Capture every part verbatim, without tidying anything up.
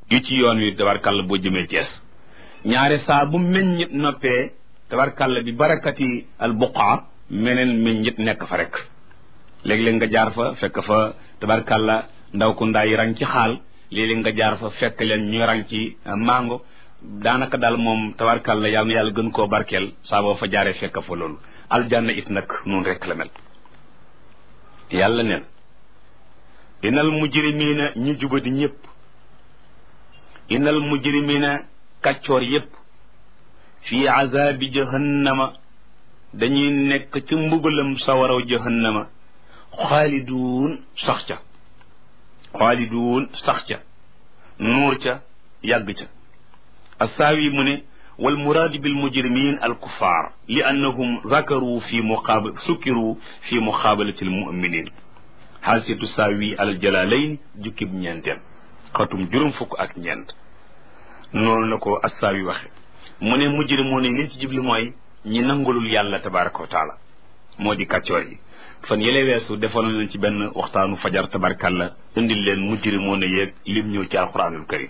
yu ci yoon wi tabarkàlla boo jëmee Cees ñaare saa bu meññit noppee tabarkàlla bi barakati al buqaa meneen meññit nekk fa rek léeg-léeg nga jaar fa fekk fa tabarkàlla ndaw ku ndaa yi rang ci xaal léeg-léeg nga jaar fa fekk leen ñu rang ci mango daanaka daal moom tabarkàlla yàlla na yàlla gën koo barkeel saa boo fa jaaree fekk fa loolu aljanna it nag noonu rek la mel yàlla neen inal mujrimina ñu jubadi ñëpp inal mujrimina kàccoor yëpp fii azabi jahannama dañuy nekk ci mbugalam sawaraw jahannama xaaliduun sax ca xaaliduun sax ca nuur ca yàgg ca assaawi mu ne wal muraadu bil mujrimin al kuffar li annahum zakaru fi muqaabal sukkiru fi muqaabalati al muminin xaasiyatu saawi al jalalayn jukkib ñeenteel xatum juróom fukk ak ñeent noonu la ko assaawi waxe mu ne mujrimoon yi liñ ci jubli mooy ñi nangulul yàlla tabaraka wa taala moo di kàccoor yi fan yële weesu defoon leen ci benn waxtaanu fajar tabarkalla indil leen mujrimoon yeeg lim ñëw ci alquranul karim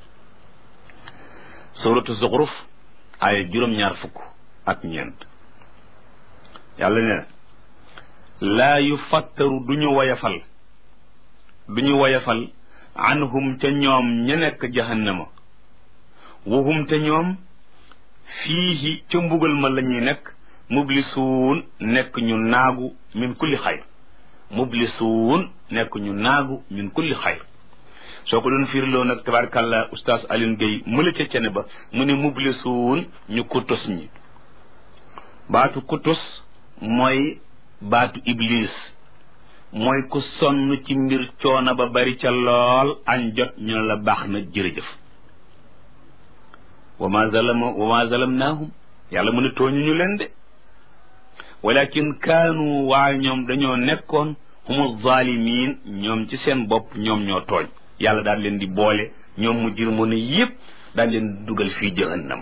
suratu zuxruf aaya juróom-ñaar fukk ak ñeent yàlla ne laa yu fattaru du ñu woyafal du ñu woyafal anhum ca ñoom ña nekk jahannama wahum te ñoom fiihi ca mbugal ma la ñuy nekk mublisuun nekk ñu naagu min kulli xayr mublisuun nekk ñu naagu min kulli xayr soo ko doon firiloo nag tabaarkàlla oustaz Alioune Gueye mëla ca cene ba mu ne mublisuun ñu kutus ñi baatu kutus mooy baatu iblis mooy ku sonn ci mbir coono ba bari ca lool añ jot ñu ne la baax na jërëjëf wa ma zalama wa ma zalamnaahum yàlla mu ne tooñu ñu leen de walakin kaanu waaye ñoom dañoo nekkoon humu zaalimiin ñoom ci seen bopp ñoom ñoo tooñ yàlla daal leen di boole ñoom mu jir mu ne yëpp daal leen dugal fii jahannam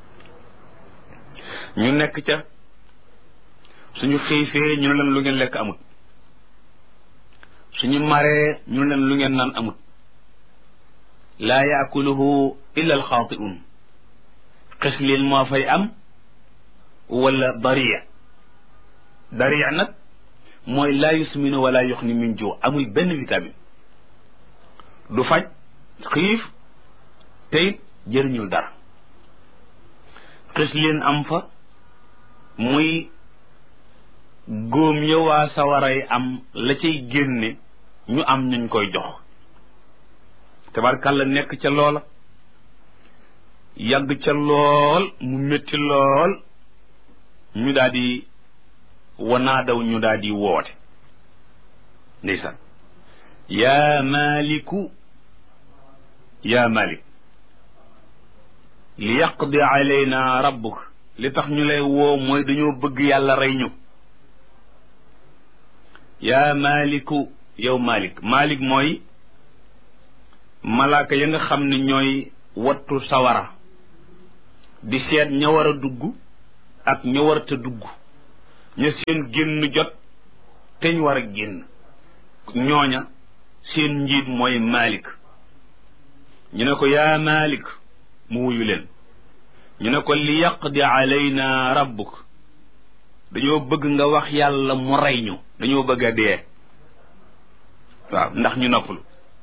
ñu nekk ca suñu xiifee ñu ne leen lu ngeen lekk amut suñu maree ñu ne leen lu ngeen naan amut laa yaakuluhu illa alxaatiun xis leen moo fay am wala dariya dariya nag mooy laa yusminu wala yuxni min juu amul benn vitamine du faj xiif tey jëriñul dara xis leen am fa muy góom yowaa sawaray am la cay génne ñu am ñuñ koy jox tabarkàlla nekk ca loola yàgg ca lool mu métti lool ñu daal di wanaadaw ñu daal di woote ndeysaan yaa maliku yaa malik li yaqdi alayna rabbuk li tax ñu lay woo mooy dañoo bëgg yàlla rey ñu yaa maliku yow malik malik mooy malaaka ya nga xam ne ñooy wattu sawara di seet ña war a dugg ak ña warta dugg ña seen génn jot teñ war a génn ñooña seen njiit mooy malik ñu ne ko yaa malik mu wuyu leen ñu ne ko li yaqdi alayna rabbuk dañoo bëgg nga wax yàlla mu rey ñu dañoo bëgg a dee waaw ndax ñu noppalu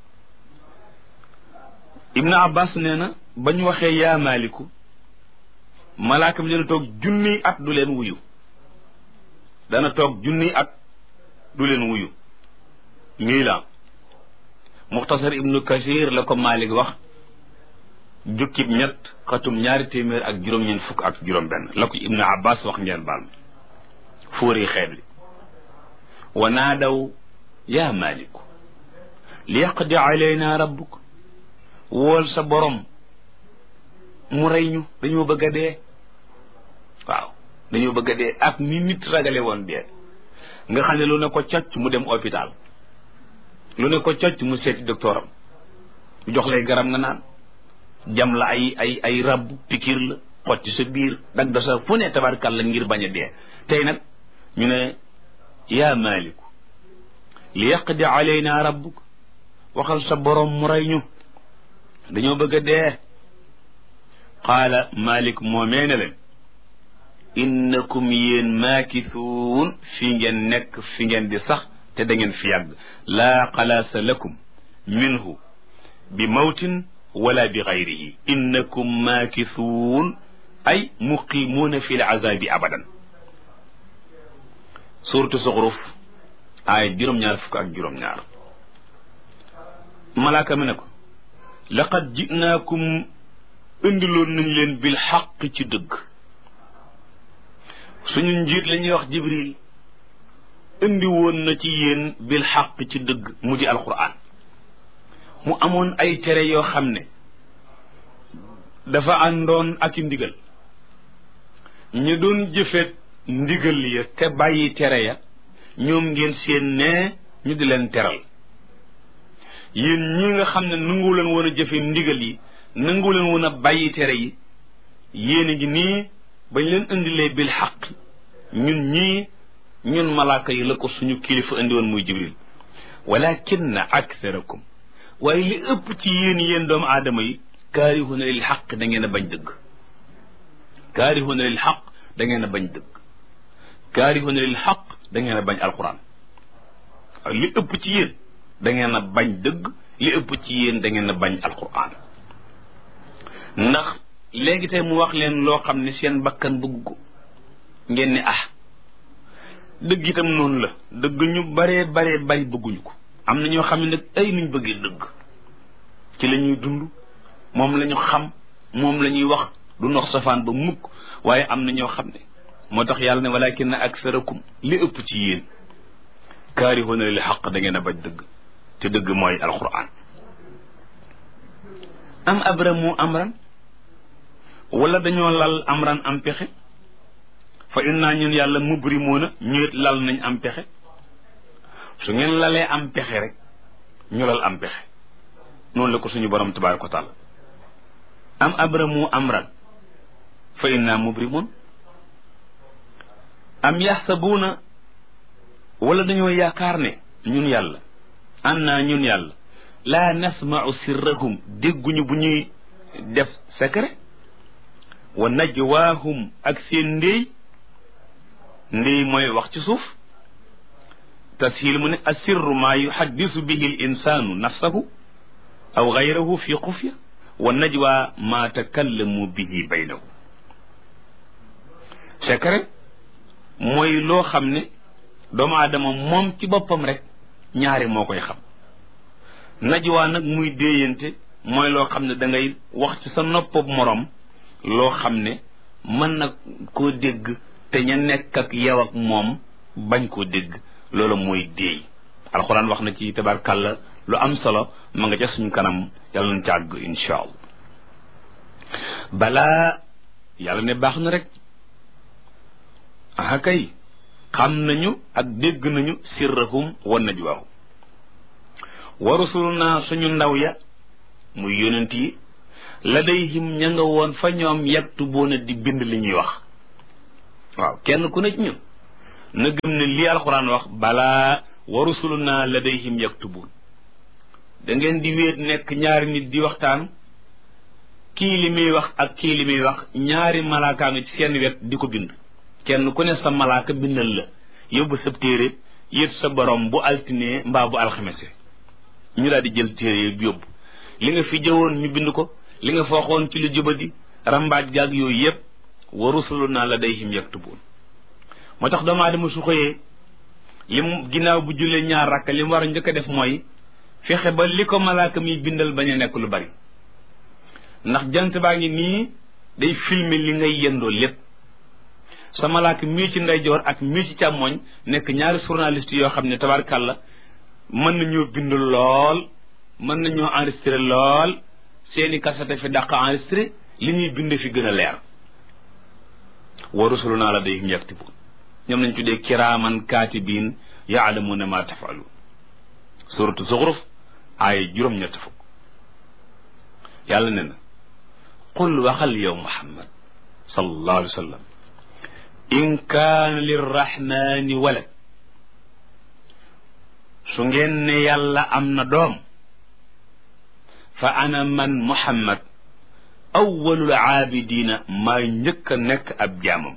ibnu abbas nee na ba ñu waxee yaa maliku malaaka bi dana toog junniy at du leen wuyu dana toog junniy at du leen wuyu mii la muxtasar ibnu kasir la ko malik wax jukkib ñett xatum ñaari téeméer ak juróom-ñeent fukk ak juróom benn la ko ibnu abbas wax ngeen baal fóori xeet li wa naadaw yaa maliku li yaqdi alayna rabbuk wool sa borom mu rey ñu dañoo bëgg a dee waaw dañoo bëgg a dee ak ni nit ragale woon dee nga xam ne lu ne ko cocc mu dem hôpital lu ne ko cocc mu seeti docteuram mu jox lay garab nga naan jam la ay ay ay rab pikir la xotti sa biir dag da sa fu ne tabarkàlla ngir bañ a dee tey nag ñu ne yaa maliku li yaqdi alayna rabbuk waxal sa borom mu rey ñu dañoo bëgg a dee qaala Malik moomee ne leen innakum yéen maakisuun fi ngeen nekk fi ngeen di sax te da ngeen fi yàgg laa xalaasa lakum minhu bi mawtin wala bi gayrihi innakum maakisuun ay muqimuuna fi l azabi abadan suuratu Zuxruf ay juróom-ñaar fukk ak juróom-ñaar malaaka mi ne ko laqad jinaakum indiloon nañ leen bil xaq ci dëgg suñu njiit la ñuy wax Jibril indi woon na ci yéen bil xaq ci dëgg mu di alquran mu amoon ay tere yoo xam ne dafa àndoon ak i ndigal ñu doon jëfet ndigal ya te bàyyi tere ya ñoom ngeen seen ne ñu di leen teral yéen ñi nga xam ne nangu leen woon a jëfe ndigal yi nangu leen woon a bàyyi tere yi yéen a ngi nii bañ leen indilee bil xaq ñun ñii ñun malaaka yi la ko suñu kilifa indi woon muy Jibril walakinna aktharakum waaye li ëpp ci yéen yéen doomu aadama yi kaarihuna lil xaq da ngeen a bañ dëgg kaarihuna lil xaq da ngeen a bañ dëgg kaarihuna lil xaq da ngeen a bañ alquran li ëpp ci yéen da ngeen a bañ dëgg li ëpp ci yéen da ngeen a bañ alquran ndax léegi tey mu wax leen loo xam ne seen bakkan bëgg ko ngeen ne ah dëgg itam noonu la dëgg ñu baree baree bari bëgguñu ko am na ñoo xam ne nag ay nuñ bëggee dëgg ci la ñuy dund moom la ñu xam moom la ñuy wax du nox safaan ba mukk waaye am na ñoo xam ne moo tax yàlla ne walakinna aksarakum li ëpp ci yéen kaarihuuna lil xaq da ngeen a bañ dëgg te dëgg mooy alquran am abramu amran wala dañoo lal amran am pexe fa inna ñun yàlla mubrimuuna ñëwet lal nañ am pexe su ngeen lalee am pexe rek ñu lal am pexe noonu la ko suñu borom tabaaraka wa taala am abramu amran fa inna mubrimuun am yaxsabuuna wala dañoo yaakaar ne ñun yàlla anna ñun yàlla laa nasma'u sirrahum dégguñu bu ñuy def secret wa najwaahum ak seen ndéy ndéy mooy wax ci suuf tashil mu ne asirru maa yuhaddisu bihi l insaanu nafsahu aw gayrahu fi xufya wa najwa maa takallamu bihi baynahu secret mooy loo xam ne doomu aadama moom ci boppam rek ñaari moo koy xam najwa nag muy déeyante mooy loo xam ne da ngay wax ci sa noppab morom loo xam ne mën na koo dégg te ña nekk ak yow ak moom bañ koo dégg loolu mooy déey alxuraan wax na ci tabarkàlla lu am solo ma nga ca suñu kanam yàlla nañ ca àgg insha allah balaa yàlla ne baax na rek aha kay xam nañu ak dégg nañu sirrahum wa najwaahum wa rusuluna suñu ndaw ya muy yonent yi ladayhim ña nga woon fa ñoom yaktubuuna di bind li ñuy wax waaw kenn ku ne ci ñun na gëm ne lii alxuraan wax balaa wa rusuluna ladayhim yaktubuun da ngeen di wéet nekk ñaari nit di waxtaan kii li muy wax ak kii li muy wax ñaari malaaka nga ci seen wet di ko bind kenn ku ne sa malaaka bindal la yóbbu sa téere yët sa borom bu altine mbaa bu alxamese ñu daal di jël téere bi yóbbu li nga fi jëwoon ñu bind ko li nga fooxoon ci lu jubadi rambaaj gaag yooyu yëpp wa rusuluna ladayhim yaktubuun moo tax doomu aadama su xëyee li mu ginnaaw bu jullee ñaar rakk li mu war a njëkk a def mooy fexe ba li ko malaaka mi bindal bañ a nekk lu bari ndax jant baa ngi nii day filmer li ngay yendoo lépp sa malaaka mii ci ndeyjoor ak mii ci càmmoñ nekk ñaari journaliste yoo xam ne tabarkàlla mën nañoo bind lool mën nañoo enregistré lool seeni kasete fi dàq enregistré li ñuy bind fi gën a leer wa rusuluna ladayhim yaktubuun ñoom lañ tuddee kiraaman kaatibiin yaalamuuna ma tafaluun suratu zuxruf ay juróom-ñett fukk yàlla ne na qul waxal yow muhammad sallallahu alayhi wa sallam in kaana lirrahmani walad su ngeen ne yàlla am na doom fa ana man muhammad awwalul aabidina maay njëkk a nekk ab jaamam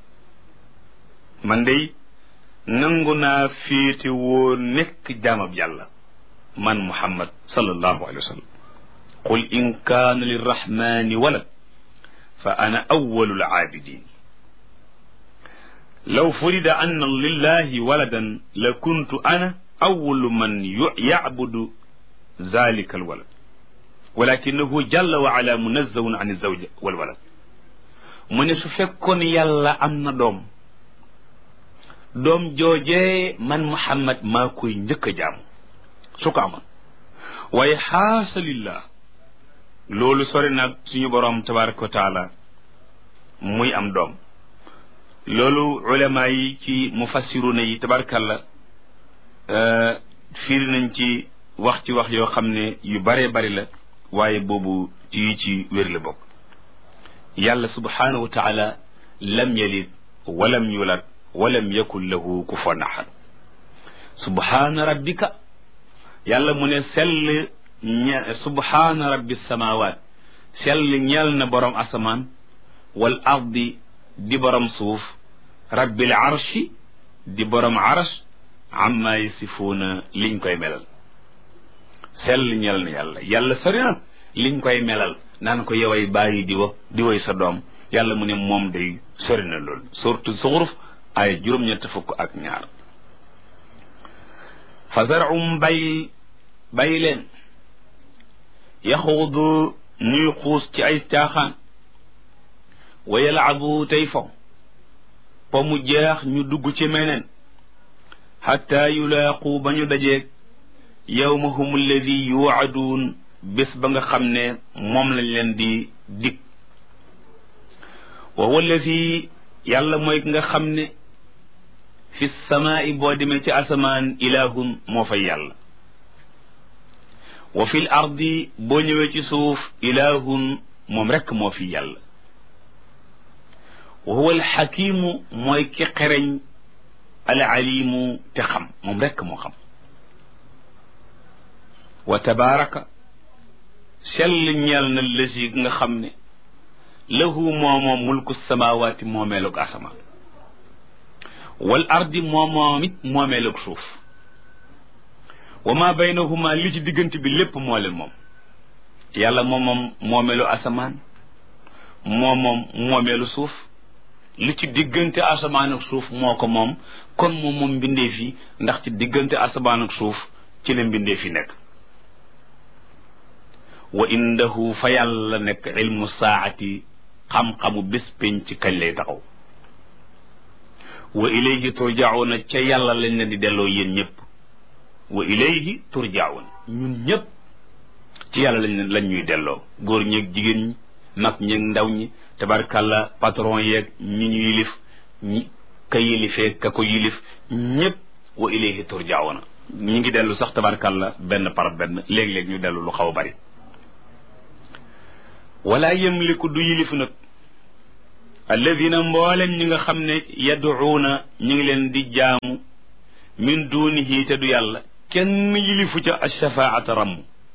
man day nangu naa féete woo nekk jaamab yàlla man muhammad sallallahu alayhi wa sallam qul in kaana lirrahmani walad fa ana awwalul aabidin law furida anna lillahi waladan la kuntu ana awwalu man yacbudu zalika alwalad walakinahu jalla wa ala munazzahun an alzawja walwalad mu ne su fekkoon yàlla am na doom doom joojee man muhammad maa koy njëkk a jaamu su ko amoon waaye xaasalillah loolu sori nag suñu boroom tabaraka wa taala muy am doom loolu ulama yi ci mufassiruna yi tabarakallah fiiri nañ ci wax ci wax yoo xam ne yu baree bari la waaye boobu ci ci wér la bokk yàlla subhanahu wa taala lam yalid walam yulad walam yakun lahu kufuwan ahad subhana rabbika yàlla mu ne sell ñe subhana rabbi samawat sell ñeel na borom asamaan wal ardi di borom suuf rabbil arshi di borom arsh amma yasifuuna liñ koy melal sell ñeel na yàlla yàlla sori na liñ koy melal naan ko yoway bàyyi di wa di way sa doom yàlla mu ne moom day sori na loolu surtout Zuxruf ay juróom-ñett fukk ak ñaar fa zarum bay bay leen yaxuudu ñuy xuus ci ay caaxaan wa yalaabu tey fo po mu jeex ñu dugg ci meneen xatta yulaaqu ba ñu dajeeg yawmahum alladi yuwacaduun bés ba nga xam ne moom lañ leen di dig wa huwa alladi yàlla mooy ki nga xam ne fi samaai boo demee ci asamaan ilahun moo fay yàlla wa fil ardi boo ñëwee ci suuf ilahun moom rekk moo fi yàlla wa huwa alxakimu mooy ki xereñ alalimu te xam moom rekk moo xam wa tabaraka sell ñeel na lësi nga xam ne lahu moomoo mulku samawaati moomeelug asamaan wal ardi moomoom it moomeelug suuf wa ma baynahuma li ci diggante bi lépp moo leen moom yàlla moom moom moomeelu asamaan moom moom moomeelu suuf li ci diggante asamaan ak suuf moo ko moom kon moom moom mbindee fi ndax ci diggante asamaan ak suuf ci la mbindee fi nekk wa indahu fa yàlla nekk ilmu saati xam-xamu bés pénc ci kañ lay taxaw wa ilayhi turjauna ca yàlla lañ leen di delloo yéen ñëpp wa ilayhi turjaun ñun ñëpp ci yàlla lañ lañ ñuy delloo góor ñeeg jigéen ñi mag ñeeg ndaw ñi tabarkàlla patron yeeg ñi ñu yilif ñi ka yilifee ka ko yilif ñëpp wa ilayhi turjauna ñi ngi dellu sax tabarkàlla benn par benn léeg-léeg ñu dellu lu xaw a bari wala yamliku du yilif nag alladina mboolem ñi nga xam ne yaduuna ñu ngi leen di jaamu min dunihi te du yàlla kenn yilifu ca ashafaata ramm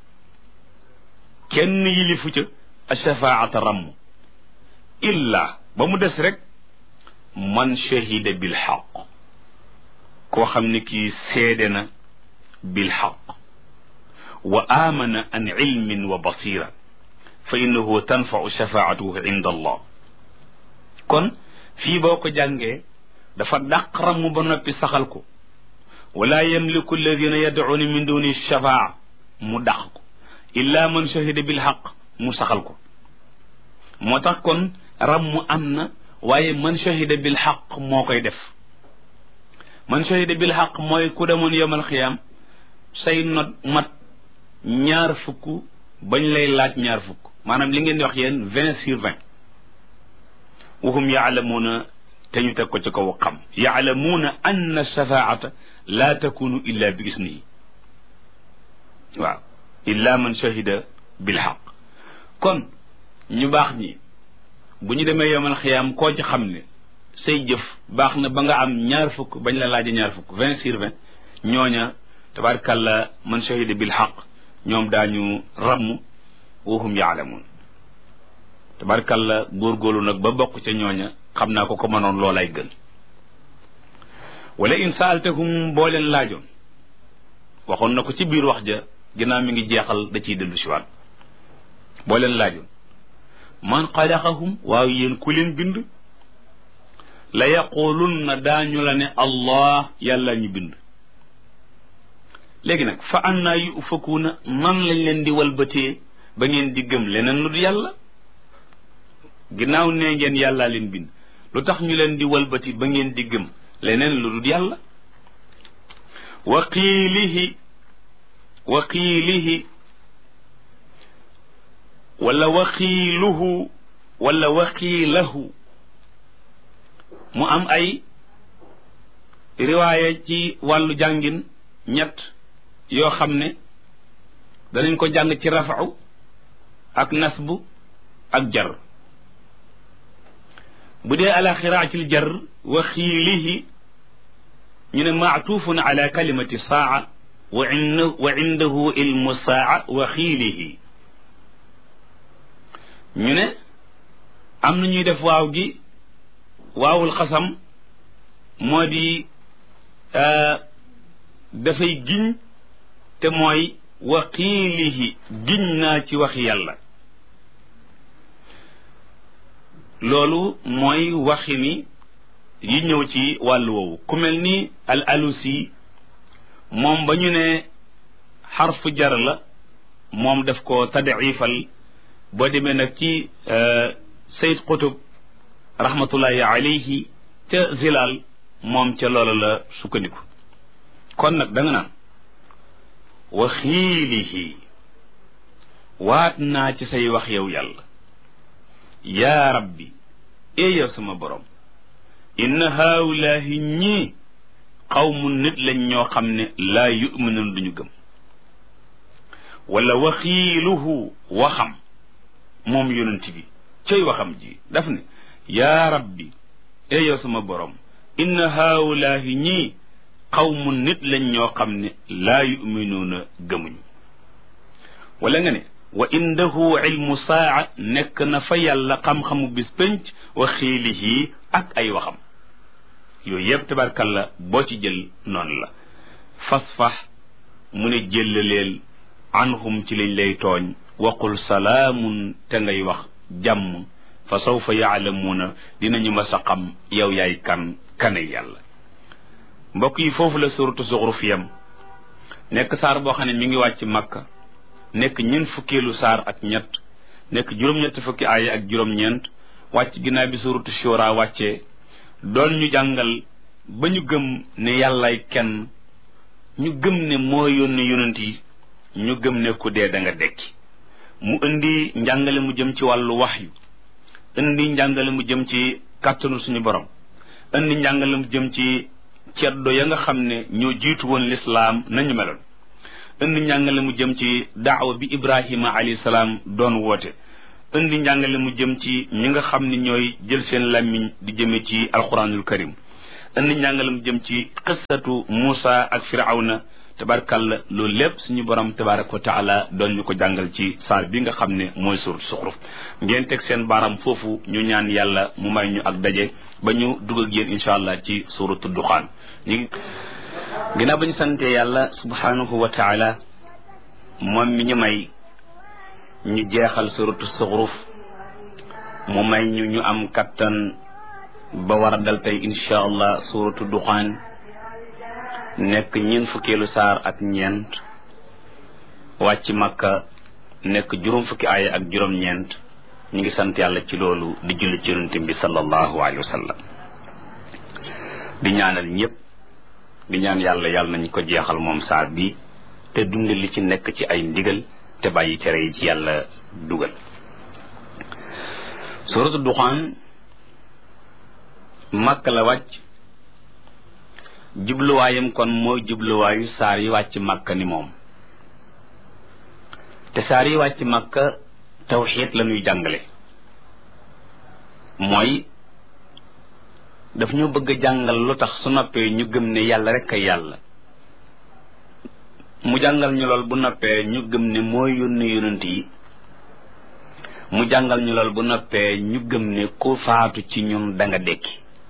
kenn yilifu ca ashafaata ramm illa ba mu des rek man shahida bil xaq koo xam ne kii seede na bil xaq wa amana an ilmin wa basira fa innahu tanfau shafaatuhu inda allah kon fii boo ko jàngee dafa dàq ramm ba noppi saxal ko wala yamliku alladina yadcuuna min duni shafaa mu dàq ko illa man shahida bil xaq mu saxal ko moo tax kon ramm am na waaye man shahida bil xaq moo koy def man shahida bil xaq mooy ku demoon yawmal xiyaam say not mat ñaar fukk bañ lay laaj ñaar fukk maanaam li ngeen di wax yéen vingt sur vingt wahum yaalamuuna te ñu teg ko ci kaw xam yaalamuuna anna shafaata laa takunu illa bi isnihi waaw illa man shahida bil xaq kon ñu baax ñi bu ñu demee yawmal xiyaam koo ci xam ne say jëf baax na ba nga am ñaar fukk bañ la laaje ñaar fukk vingt sur vingt ñooña tabaarkàlla man shahida bil xaq ñoom daañu ramm wa hum yaalamuun tabarkalla góorgóorlu nag ba bokk ca ñooña xam naa ko ko mënoon loolay gën wala in saaltahum boo leen laajoon waxoon na ko ci biir wax ja ginnaaw mi ngi jeexal da ciy dellu siwaat boo leen laajoon man xalaqahum waaw yéen ku leen bind la yaqulunna daañu la ne allah yàlla ñu bind léegi nag fa annaa yufakuuna man lañ leen di walbatee ba ngeen di gëm leneen lu du yàlla ginnaaw nee ngeen yàllaa leen bind lu tax ñu leen di walbati ba ngeen di gëm leneen lu dul yàlla wa qiilihi wa qiilihi wala wa qiiluhu wala wa qiilahu mu am ay riwaaya ci wàllu jàngin ñett yoo xam ne danañ ko jàng ci rafa'u ak nasbu ak jar bu dee ala xiraatil jar wa xiilihi ñu ne maatuufun ala kalimati saa wa in wa indahu ilmu saa wa xiilihi ñu ne am na ñuy def waaw gi waawul xasam moo di dafay giñ te mooy wa xiilihi giñ naa ci wax yàlla loolu mooy waxi ni yi ñëw ci wàllu woowu ku mel ni al alusi moom ba ñu ne xarfu jar la moom daf ko tadifal boo demee nag ci Sayyid Qutub rahmatullahi alayhi ca Zilal moom ca loola la sukkandiku kon nag da nga naan wa xiilihi waat naa ci say wax yow yàlla yaa rabbi ee yow sama borom inna haawulaahi ñii xawmu nit lañ ñoo xam ne laa yuminuun duñu gëm wala waxiiluhu waxam moom yonent bi cay waxam ji daf ne yaa rabbi ee yow sama borom inna haawulaahi ñii xawmu nit lañ ñoo xam ne laa yuminuuna gëmuñu wala nga ne wa indahu ilmu saa nekk na fa yàlla xam-xamu bis pénc wa xiilihi ak ay waxam yooyu yëpp tabarkalla boo ci jël noonu la fasfax mu ne jëllaleel anhum ci liñ lay tooñ waqul salaamun te ngay wax jàmm fa sawfa yaalamuuna dinañu ma sa xam yow yaay kan kanay yàlla mbokk yi foofu la suratu Zuxruf yam nekk saar boo xam ne mi ngi wàcc Makka nekk ñeent fukkeelu saar ak ñett nekk juróom-ñett fukki aaya ak juróom-ñeent wàcc ginnaaw bi suratu Shura wàccee doon ñu jàngal ba ñu gëm ne yàllaay kenn ñu gëm ne moo yónni yonent yi ñu gëm ne ku dee da nga dekki mu indi njàngale mu jëm ci wàllu waxyu indi njàngale mu jëm ci kàttanu suñu borom indi njàngale mu jëm ci ceddo ya nga xam ne ñoo jiitu woon lislaam nañu meloon indi njàngale mu jëm ci daawa bi Ibrahima alayhi salaam doon woote indi njàngale mu jëm ci ñi nga xam ne ñooy jël seen làmmiñ di jëme ci alquranul karim indi njàngale mu jëm ci qissatu Muusa ak Firawna tabarkalla loolu lépp suñu borom tabaraka wa taala doon ñu ko jàngal ci saar bi nga xam ne mooy suuratu Zuxruf ngeen teg seen baaram foofu ñu ñaan yàlla mu may ñu ak daje ba ñu dugg ak yéen incha allah ci suuratu Duxaan ñu ginnaaw ba ñu santee yàlla subhanahu wa taala moom mi ñu may ñu jeexal suuratu Zuxruf mu may ñu ñu am kattan ba war a dal tey incha allah suuratu Duxaan nekk ñeent fukkeelu saar ak ñeent wàcc Makka nekk juróom fukki aaya ak juróom-ñeent ñu ngi sant yàlla ci loolu di julli ci yonent bi sallallahu alayhi wa sallam di ñaanal ñëpp di ñaan yàlla yàlla nañ ko jeexal moom saar bi te dund li ci nekk ci ay ndigal te bàyyi tere yi ci yàlla dugal suuratu Duxaan Makka la wàcc jubluwaayam kon mooy jubluwaayu saar yi wàcc Makka ni moom te saar yi wàcc Makka tawxiid la ñuy jàngale mooy daf ñu bëgg a jàngal lu tax su noppee ñu gëm ne yàlla rek a yàlla mu jàngal ñu lool bu noppee ñu gëm ne mooy yónni yonent yi mu jàngal ñu lool bu noppee ñu gëm ne ku faatu ci ñun da nga dekki.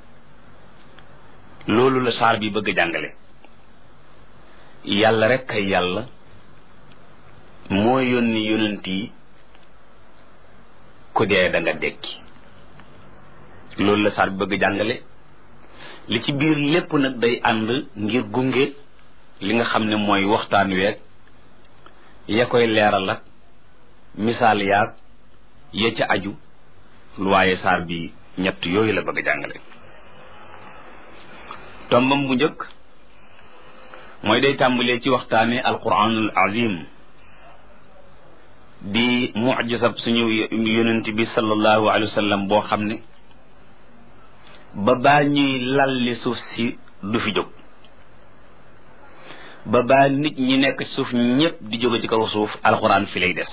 loolu la saar bi bëgg a jàngale. yàlla rek kay yàlla moo yónni yonent yi ku dee da nga dekki. loolu la saar bi bëgg a jàngale. li ci biir lépp nag day ànd ngir gunge li nga xam ne mooy waxtaan week ya koy leeral ak misaal yaag ya ca aju lu waaye saar bi ñett yooyu la bëgg a jàngale. tombam bu njëkk mooy day tàmbalee ci waxtaane alquranul azim di mucjisab suñu yonent bi sallallahu alayhi wa sallam boo xam ne ba baa ñuy lalli suuf si du fi jóg, ba baa nit ñi nekk suuf ñépp di jóge ci kaw suuf alquran fi lay des.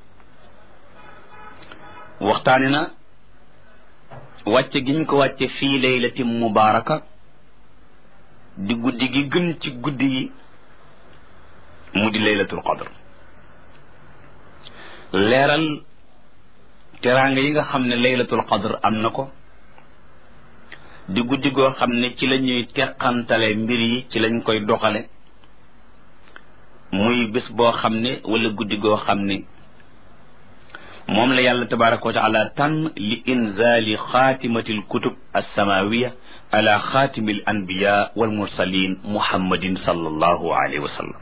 waxtaane na wàcce giñ ko wàcce fii laylatin mubaaraka di guddi gi gën ci guddi yi mu di laylatul qadr. leeral teraanga yi nga xam ne laylatul qadr am na ko, di guddi goo xam ne ci la ñuy teqantale mbir yi, ci lañ koy doxale, muy bés boo xam ne wala guddi goo xam ne moom la yàlla tabaraka wa taala tànn li inzaali xaatimati alkutub alsamawiya ala xaatimi al anbiya wal mursalin muhammadin sallallahu alayhi wa sallam.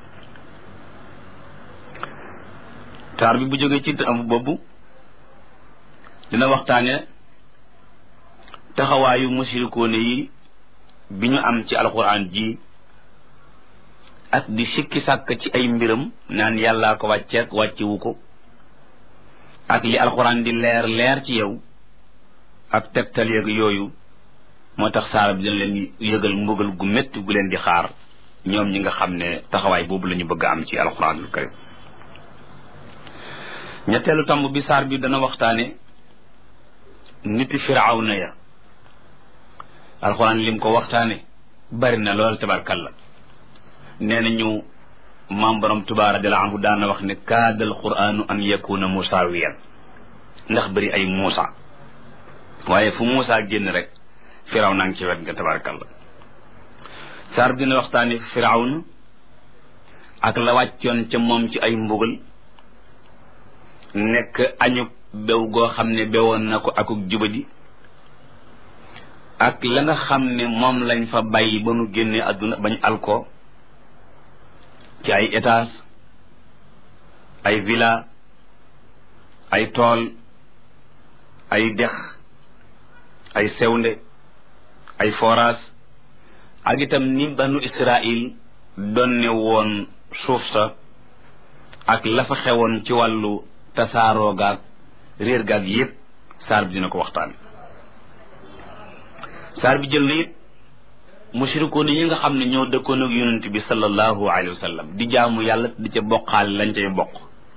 taar bi bu jógee ci am boobu dina waxtaane taxawaayu musirikoone yi bi ñu am ci alquran ji ak di sikki sàkk ci ay mbiram naan yàllaa ko wàcceek wàccewu ko, ak li alquran di leer leer ci yow ak tegtal yeeg yooyu. moo tax saara bi dina leen yëgal mbugal gu métti gu leen di xaar ñoom ñi nga xam ne taxawaay boobu la ñu bëgg a am ci alquranul karim. ñetteelu tomb bi saar bi dana waxtaane niti firawna ya. alquran lim ko waxtaane bari na lool tabarkalla. nee na ñu maam borom Tuubaa radiyallaahu anhu daana wax ne kaada alquranu an yakuna musaawiyan, ndax bari ay Muusa, waaye fu Muusa génn rek firaw naa ngi ci wet nga tabarakalla. saar bi dina waxtaane firawna ak la wàccoon ca moom ci ay mbugal, nekk añub bew goo xam ne bewoon na ko akuk jubadi, ak la nga xam ne moom lañ fa bàyyi ba nu génnee àdduna bañ alko ci ay étage, ay villa, ay tool, ay dex, ay sewnde, ay forage, ak itam ni banu Israil donne woon suuf sa ak la fa xewoon ci wàllu tasaaroo gaag réer gaag yépp saar bi dina ko waxtaan. saar bi jël na it mushrikoon yi nga xam ne ñoo dëkkoon ak yonent bi sallallahu alayhi wa sallam di jaamu yàlla di ca bokkaal lañ cay bokk,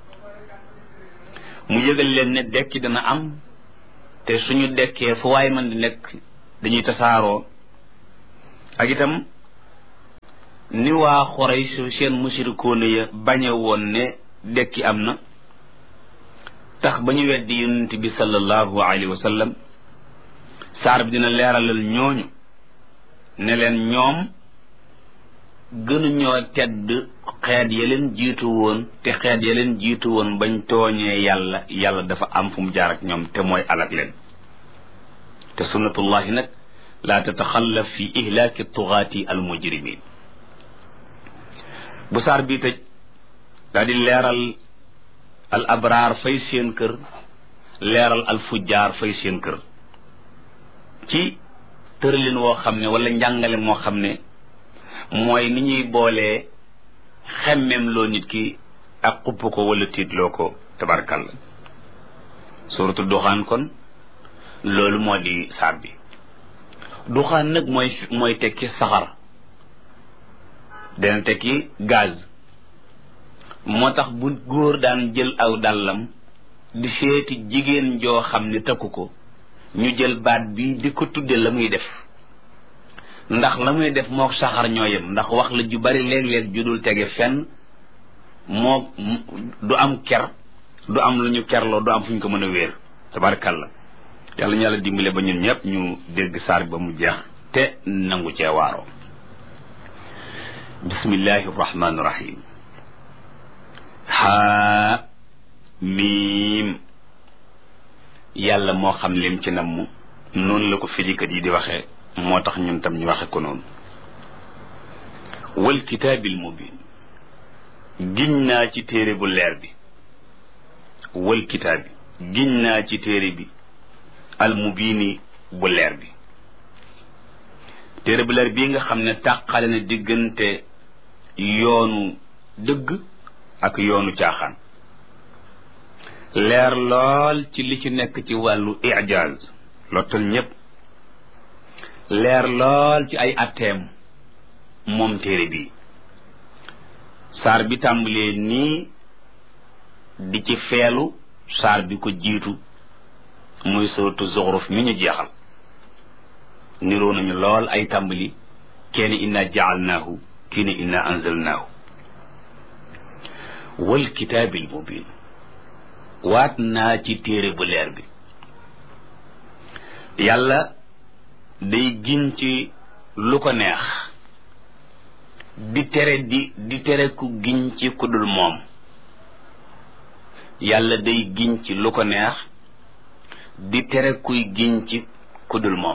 mu yëgal leen ne dekki dana am, te suñu dekkee fu waay man di nekk dañuy tasaaroo. ak itam ni waa Quraysh seen mushrikoon ya bañe woon ne dekki am na tax ba ñu weddi yonent bi sallallahu alayhi wa sallam. saar bi dina leeralal ñooñu ne leen ñoom gënuñoo tedd xeet ya leen jiitu woon, te xeet ya leen jiitu woon bañ tooñee yàlla yàlla dafa am fu mu jaar ak ñoom te mooy alak leen. te sunnatullahi nag laa tataxallaf fi ihlaaki tugaati al mujrimin. bu saar bi tëj daa di leeral al abraar fay seen kër, leeral al fujjaar fay seen kër, ci tëralin woo xam ne wala njàngale moo xam ne mooy ni ñuy boolee xemmem loo nit ki ak xupp ko wala tiitloo ko tabarkalla. suuratu duxaan kon loolu moo di saar bi. duxaan nag mooy mooy tekki saxar, dana tekki gaz. moo tax bu góor daan jël aw dàllam di seeti jigéen joo xam ne takku ko, ñu jël baat bi di ko tudde la muy def, ndax la muy def mook saxar ñoo yem, ndax wax la ju bari léeg-léeg ju dul tege fenn, moo du am ker du am lu ñu kerloo du am fu ñu ko mën a wéer tabarakalla yàlla ñu yàlla dimbale ba ñun ñëpp ñu dégg saar ba mu jeex te nangu cee waaroo bismillahi rahmaani rahim haa miim yàlla moo xam lim ci namm noonu la ko firikat yi di waxee moo tax ñun tam ñu waxe ko noonu wal kitaabil mubin giñ naa ci téere bu leer bi wal kitaabi giñ naa ci téere bi al mubini bu leer bi téere bu leer bii nga xam ne tàqale na diggante yoonu dëgg ak yoonu caaxaan leer lool ci li ci nekk ci wàllu ijaaz lottal ñépp leer lool ci ay atteem moom téere bi saar bi tàmbalee nii di ci feelu saar bi ko jiitu muy suratu zuxruf mi ñu jeexal niroo nañu lool ay tàmbali kenn inna jaalnaahu kii ne inna anzalnaahu wal kitaabil mubin waat naa ci téere bu leer bi yàlla day giñ ci lu ko neex di tere di di tere ku giñ ci ku dul moom yàlla day giñ ci lu ko neex di tere kuy giñ ci ku dul moom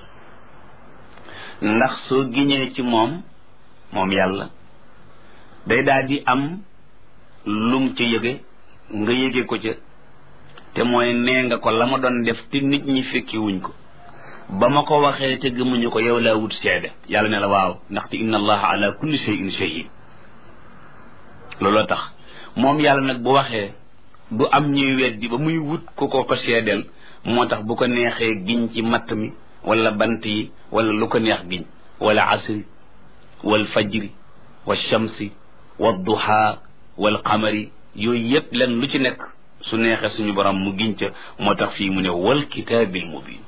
ndax soo giñee ci moom moom yàlla day daal di am lum ca yëge nga yëge ko ca te mooy nee nga ko la ma doon def te nit ñi fekki wuñ ko ba ma ko waxee te gëmuñu ko yow laa wut seede yàlla ne la waaw ndaxte inna allaha ala kulli shay'in shahid looloo tax moom yàlla nag bu waxee du am ñuy weddi ba muy wut ku ko ko seedeel moo tax bu ko neexee giñ ci matt mi wala bant yi wala lu ko neex giñ wala asri wal fajri wal shamsi wal duha wal qamari yooyu yëpp len lu ci nekk su neexee suñu borom mu giñ ca moo tax fii mu ne wal kitaabil mubin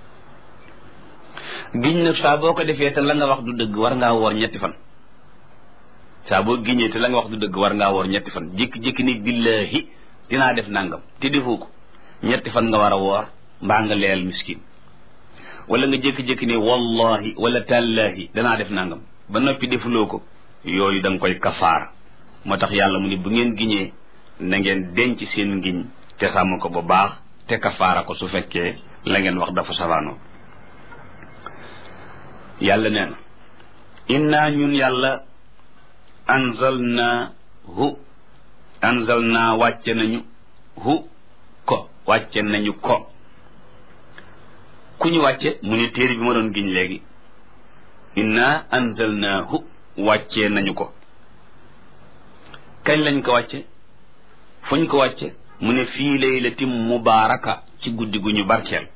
giñ nag saa boo ko defee te la nga wax du dëgg war ngaa woor ñetti fan saa boo giñee te la nga wax du dëgg war ngaa woor ñetti fan jékki-jékki ni billahi dinaa def nangam te defoo ko ñetti fan nga war a woor mbaa nga leel miskin wala nga jékki-jékki ni wallahi wala tallahi danaa def nangam ba noppi defuloo ko yooyu da nga koy kafaara moo tax yàlla mu ni bu ngeen giñee na ngeen denc seen ngiñ te sàmm ko bu baax te kafaara ko su fekkee la ngeen wax dafa safaanoo yàlla nee na inna ñun yàlla anzalna hu anzalna wàcce nañu hu ko wàcce nañu ko ku ñu wàcce mu ne téere bi ma doon giñ léegi inna anzalna hu wàcce nañu ko kañ lañ ko wàcce fuñ ko wàcce mu ne fii laylatin mubaaraka ci guddi gu ñu barkeel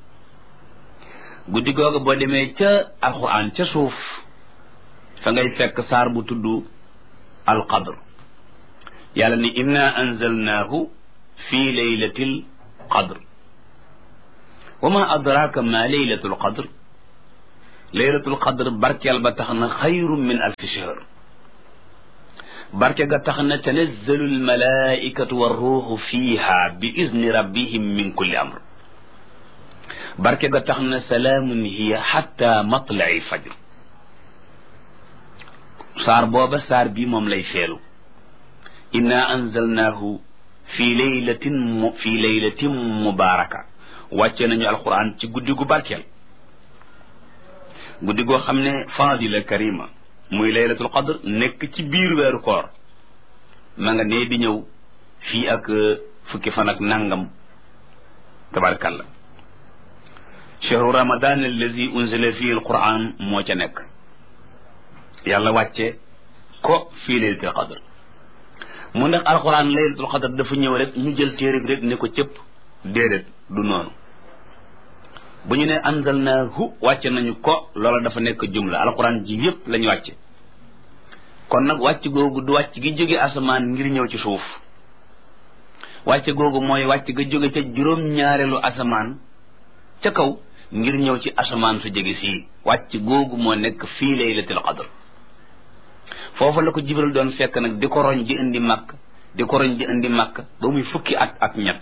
guddi googu boo demee ca alquran ca suuf fa ngay fekk saar bu tudd alqadr yàlla ni inna anzalnaahu fii laylatil qadr wa ma adraka ma laylatul qadr laylatul qadr barkeel ba tax na xayrun min alfi shahr barke ga tax na tanazzalu almalaikatu warruuxu fiiha bi izni rabbihim min kulli amr barke ga tax na salaamun hiya xatta matlai fajr saar booba saar bi moom lay feelu inna anzalnaahu fi laylatin mu fi laylatin mubaaraka wàcce nañu alquran ci guddi gu barkeel guddi goo xam ne fadila karima muy laylatul qadr nekk ci biir weeru koor ma nga nee di ñëw fii ak fukki fan ak nangam tabarkalla chahru ramadan allazi unzila fihi alquran moo ca nekk yàlla wàcce ko fii laylatul qadr mu ndax alquran laylatul qadr dafa ñëw rek ñu jël téere bi rek ne ko cëpp déedéet du noonu bu ñu ne anzalnaahu wàcce nañu ko loola dafa nekk jumla alquran ji yépp lañu wàcce kon nag wàcc googu du wàcc gi jóge asamaan ngir ñëw ci suuf wàcce googu mooy wàcc ga jóge ca juróom-ñaareelu asamaan ca kaw ngir ñëw ci asamaan su jege sii wàcc googu moo nekk fii laylatul qadr foofu la ko jibril doon fekk nag di ko roñ ji indi màkk di ko roñ di indi Makka ba muy fukki at ak ñett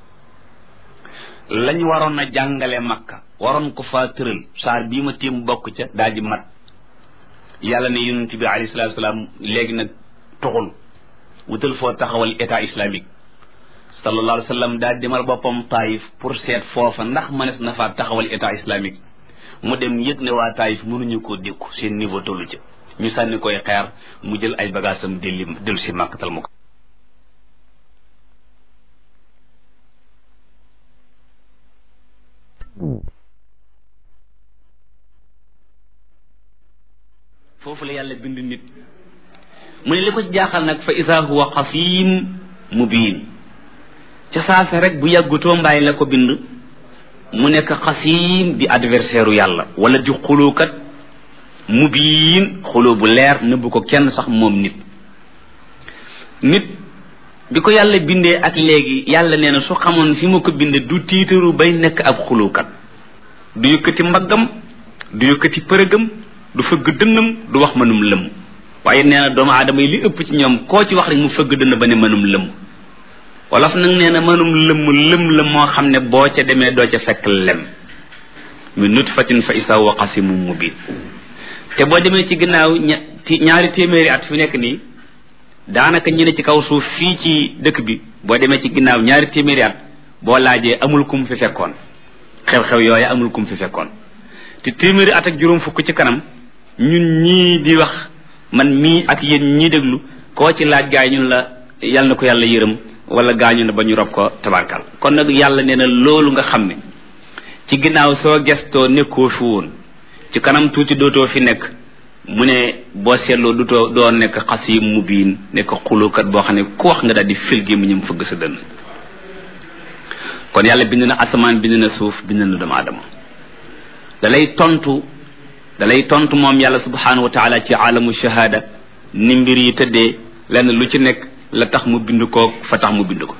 lañ waroon a jàngale Makka waroon ko faa tëral saar bii ma tiim bokk ca daal di mat yàlla ne yonent bi alayhi salaatu wasalaam léegi nag toxul wutal foo taxawal état islamique sallallahu alayhi wa sallam daal demal boppam Taïf pour seet foofa ndax mënees na faa taxawal état islamique mu dem yëg ne waa Taïf mënuñu koo dékku seen niveau tollu ca ñu sànni koy xeer mu jël ay bagaasam delli dellu si Makkatal mu ko foofu la yàlla bind nit mu ne li ko ci jaaxal nag fa iza huwa xasim mubin ca saasa rek bu yàggutoo mbaay la ko bind mu nekk xasim di adversaire u yàlla wala di xuluukat mubin xuloo bu leer nëbbu ko kenn sax moom nit nit bi ko yàlla bindee ak léegi yàlla nee na su xamoon fi mu ko bindee du tiitaru bay nekk ab xuluukat du yëkkati mbaggam du yëkkati përëgam du fëgg dënnam du wax mënum lëm waaye nee na doomu aadama yi li ëpp ci ñoom koo ci wax rek mu fëgg dënn ba ne mënum lëm wolof nag nee na mënum lëm lëm la moo xam ne boo ca demee doo ca fekk lem min nutfatin fa isa wa qasimun mubin te boo demee ci ginnaaw ñaari téeméeri at fi nekk nii daanaka ñu ne ci kaw suuf fii ci dëkk bi boo demee ci ginnaaw ñaari téeméeri at boo laajee amul kum fi fekkoon xew-xew yooyu amul kum fi fekkoon te téeméeri at ak juróom fukk ci kanam ñun ñii di wax man mii ak yéen ñii déglu koo ci laaj gaay ñun la yal na ko yàlla yërëm wala gaañu na ba ñu rob ko tabarkal kon nag yàlla nee na loolu nga xam ne ci ginnaaw soo gestoo nekkoo fi woon ci kanam tuuti dootoo fi nekk mu ne boo seetloo dutoo doo nekk xasim mubiin nekk xulukat boo xam ne ku wax nga daal di filgi mu ñëm fëgg sa dënn kon yàlla bind na asamaan bind na suuf bind na doomu aadama dalay tontu dalay tontu moom yàlla subhanahu wa taala ci alamu shahada ni mbir yi tëddee lenn lu ci nekk la tax mu bind ko fa tax mu bind ko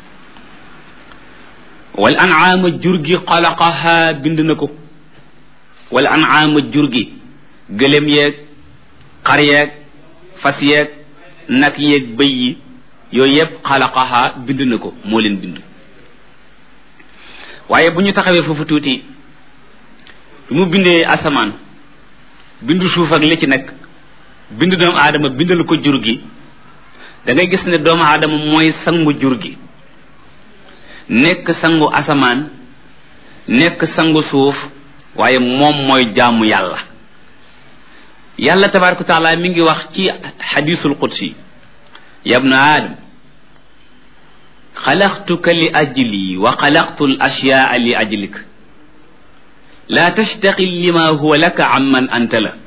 wal an'aama jur gi xalaqaha bind na ko wal an'aama jur gi gëlëm yeeg xar yeeg fas yeeg nag yeeg bëy yi yooyu yëpp xalaqaha bind na ko moo leen bind waaye bu ñu taxawee foofu tuuti mu bindee asamaan bindu suuf ak li ci nekk bind doomu aadama bindal ko jur gi da ngay gis ne doomu aadama mooy sangu jur gi nekk sangu asamaan nekk sangu suuf waaye moom mooy jaamu yàlla yàlla tabaraka wa taala mi ngi wax ci xadisul qudsi yabna aadam xalaqtuka li ajli wa xalaqtu al ashyaa li ajlik la tastaqil lima huwa laka amman anta la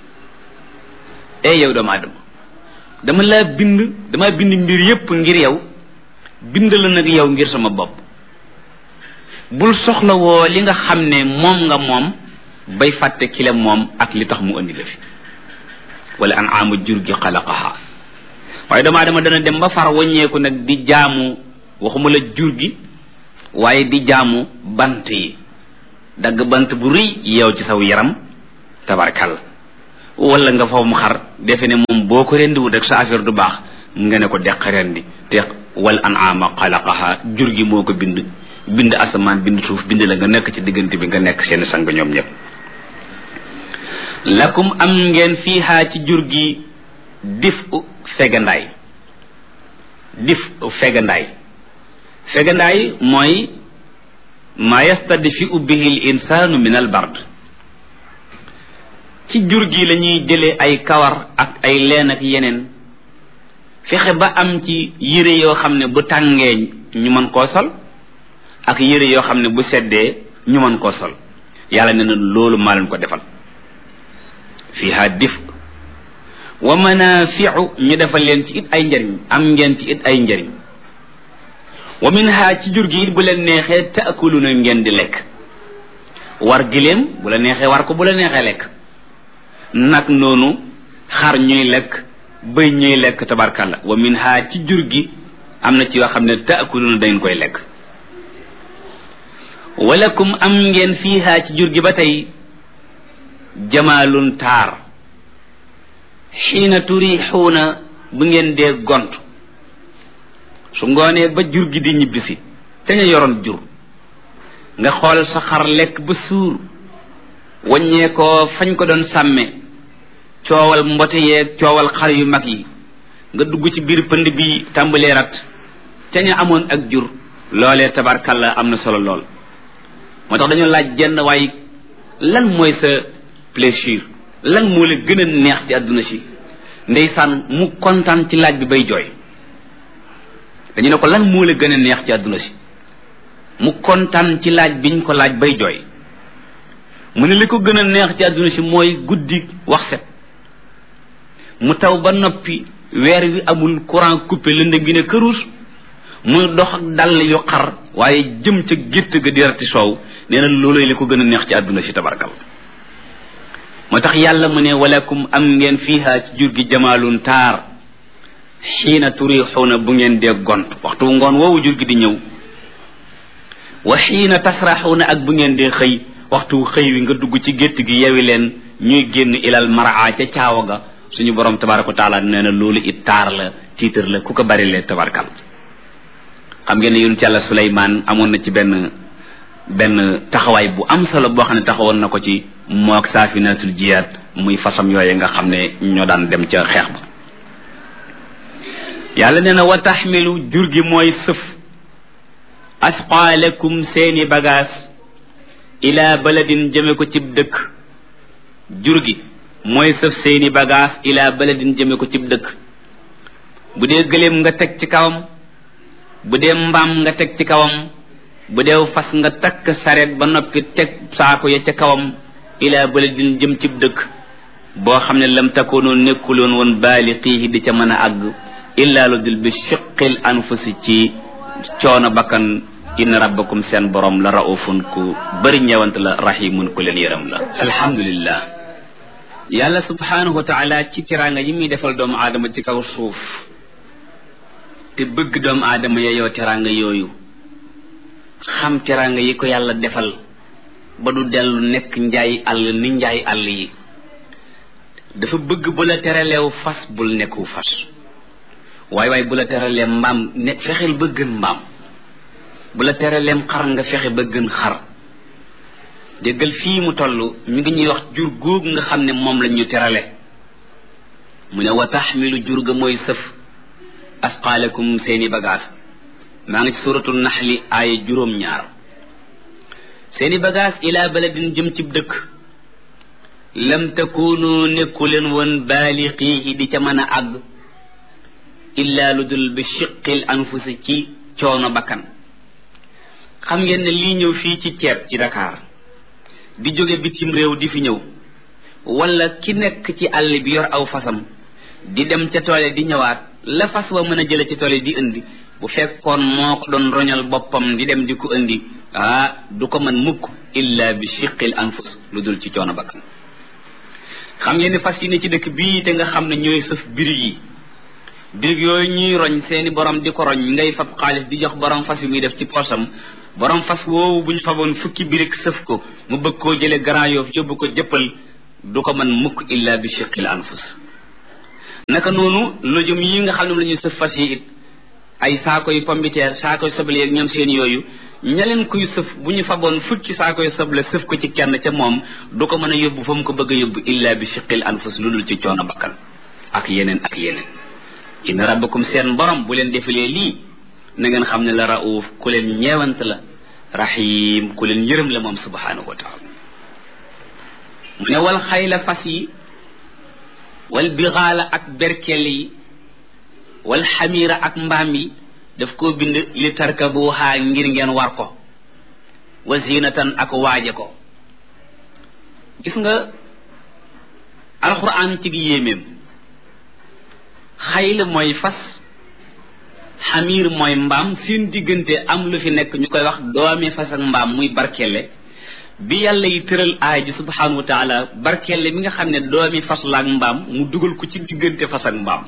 ey yow doomu aadama dama laa bind dama bind mbir yépp ngir yow bind la nag yow ngir sama bopp bul soxla woo li nga xam ne moom nga moom bay fàtte ki la moom ak li tax mu andi la fi wala an aama jur gi xalaqaha waaye doomu aadama dana dem ba far waññeeku nag di jaamu waxuma la jur gi waaye di jaamu bant yi dagg bant bu rëy yow ci saw yaram tabarkal wala nga fa mu xar defe ne moom boo ko rendiwut rek sa affaire du baax nga ne ko deq rendi te wal an'aama xalaqaha jur gi moo ko bind bind asamaan bind suuf bind la nga nekk ci diggante bi nga nekk seen sang ñoom ñëpp lakum am ngeen fiihaa ci jur gi dif u fegandaay dif u fegandaay fegandaay mooy ma yastadfi'u bihi al insaanu min al bard ci jur gi lañuy jëlee ay kawar ak ay leen ak yeneen fexe ba am ci yére yoo xam ne bu tàngee ñu mën koo sol ak yére yoo xam ne bu seddee ñu mën koo sol yàlla nee na loolu maa leen ko defal fiha dif wa manafi'u ñu defal leen ci it ay njariñ am ngeen ci it ay njariñ wa minha ci jur gi it bu leen neexee taakuluna ngeen di lekk war gileem bu la neexee war ko bu la neexee lekk nag noonu xar ñuy lekk bëy ñuy lekk tabarkalla wa minha ci jur gi am na ci yoo xam ne taakuluna dangeen koy lekk walakum am ngeen fiiha ci jur gi ba tey jamaalun taar xiina turixuuna bu ngeen dee gont su ngoonee ba jur gi di ñibbisi te ñu yoroon jur nga xool sa xar lekk ba suur waññee ko fañ ko doon sàmme coowal mbote yeeg coowal xar yu mag yi nga dugg ci biir pënd bi tàmbalee rat te ñu amoon ak jur loolee tabarkalla am na solo lool moo tax dañoo laaj jenn waaye lan mooy sa plaisir lan moo la gën a neex ci àdduna si ndeysaan mu kontaan ci laaj bi bay jooy dañu ne ko lan moo la gën a neex ci àdduna si mu kontaan ci laaj biñ ko laaj bay jooy mu ne li ko gën a neex ci àdduna si mooy guddi wax set mu taw ba noppi weer wi amul courant coupé lëndëm gi ne këruus muy dox ak dàll yu xar waaye jëm ca gétt ga di rati soow nee na loolooy li ko gën a neex ci àdduna si tabarkal moo tax yàlla mu ne walakum am ngeen fiiha ci jur gi jamaalun taar xiina turixuuna bu ngeen dee gont waxtu ngoon woowu jur gi di ñëw wa xiina tasraxuuna ak bu ngeen dee xëy waxtu xëy wi nga dugg ci gétt gi yewi leen ñuy génn ilal maraa ca caawa ga suñu borom tabaraka wa taala nee na loolu it taar la tiitar la ku ko bari lee tabarkal xam ngeen ne yonent Yàlla Suleymaan amoon na ci benn benn taxawaay bu am solo boo xam ne taxawoon na ko ci mook saafinatul jiyaat muy fasam yooye nga xam ne ñoo daan dem ca xeex ba yàlla nee na wa taxmilu jur gi mooy sëf asqaalakum seeni bagaas ila baladin jëme ko cib dëkk jur gi mooy sëf seeni bagaas ila baladin jëme ko cib dëkk bu dee gëléem nga teg ci kawam bu dee mbaam nga teg ci kawam bu dee fas nga takk sareet ba noppi teg saako ya ca kawam ila baladin jëm cib dëkk boo xam ne lam takoonoo nekkuloon woon baaliqiihi di ca mën a àgg illa lu dul bi shiqqil anfusi ci coono bakkan inna rabbakum seen borom la raufun ku bëri ñëwant la rahimun ku leen yëram la alhamdulillah yàlla subhanahu wa taala ci tiraanga yi muy defal doomu aadama ci kaw suuf te bëgg doomu aadama yeyoo tiraanga yooyu xam tiraanga yi ko yàlla defal ba du dellu nekk njaay àll ni njaay àll yi dafa bëgg bu la teraleew fas bul nekku fas waaye waaye bu la teralee mbaam ne fexeel ba gën mbaam bu la teraleem xar nga fexe ba gën xar déggal fii mu toll mi ngi ñuy wax jur googu nga xam ne moom la ñu terale mu ne wa taxmilu jur ga mooy sëf asqaalakum seeni bagaas maa ngi ci suratul naxli aaya juróom-ñaar seeni bagaas ila baladin jëm cib dëkk lam takunu nekku leen woon baaliqiihi di ca mën a àgg illa lu dul bi shiqqil anfusi ci coono bakkan xam ngeen ne lii ñëw fii ci ceeb ci Dakar di jóge bitim réew di fi ñëw wala ki nekk ci àll bi yor aw fasam di dem ca toole di ñëwaat la fas wa mën a jële ci toole di indi bu fekkoon moo ko doon roñal boppam di dem di ko indi ah du ko mën mukk illa bi shiqqil anfus lu dul ci coono bakkan xam ngeen ne fas yi ne ci dëkk bii te nga xam ne ñooy sëf birig yi birig yooyu ñuy roñ seeni borom di ko roñ ngay fab xaalis di jox borom fas yi muy def ci poosam borom fas woowu bu ñu faboon fukki birig sëf ko mu bëgg koo jële Grand Yoff yóbbu ko jëppal du ko mën mukk illa bi shiqqil anfus naka noonu lojum yi nga xam ne la ñuy sëf fas yi it ay saako yu pombiteer saako yu soble ak ñoom seen yooyu ña leen kuy sëf bu ñu faboon fukki saako yu soble sëf ko ci kenn ca moom du ko mën a yóbbu fa mu ko bëgg a yóbbu illa bi shiqqil anfus lu dul ci coono bakkan ak yeneen ak yeneen inna rabbakum seen borom bu leen defalee lii na ngeen xam ne la rauf ku leen ñeewant la rahim ku leen yërëm la moom subhanahu wa taala mu ne wal xayla fas yi wal bigaala ak berkel yi wal xamira ak mbaam yi daf koo bind li tarkabuha ngir ngeen war ko wa zinatan ak waaje ko gis nga alquran ci gi yéeméem xayla mooy fas xamir mooy mbaam seen diggante am lu fi nekk ñu koy wax doomi fas ak mbaam muy barkelle bi yàlla yi tëral aay ji subhanahu wa taala barkelle mi nga xam ne doomi fas la ak mbaam mu dugal ko ci diggante fas ak mbaam